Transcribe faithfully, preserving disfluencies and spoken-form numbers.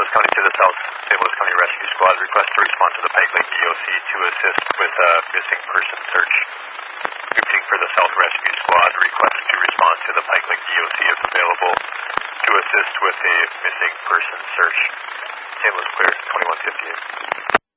Louis County to the south. Saint Louis County Rescue Squad request to respond to the Pike Lake D O C to assist with a missing person search. Repeating for the South Rescue Squad request to respond to the Pike Lake D O C if available to assist with a missing person search. Saint Louis clear, twenty-one fifty-eight.